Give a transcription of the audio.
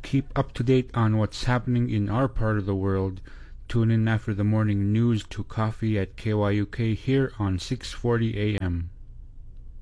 keep up to date on what's happening in our part of the world, tune in after the morning news to Coffee at KYUK here on 640 AM.